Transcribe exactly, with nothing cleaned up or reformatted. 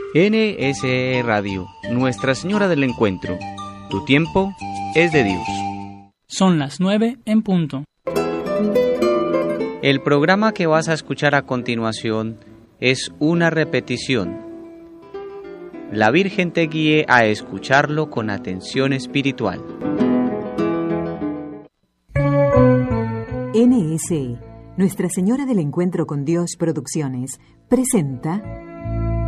N S E Radio, Nuestra Señora del Encuentro. Tu tiempo es de Dios. Son las nueve en punto. El programa que vas a escuchar a continuación es una repetición. La Virgen te guíe a escucharlo con atención espiritual. N S E, Nuestra Señora del Encuentro con Dios Producciones, presenta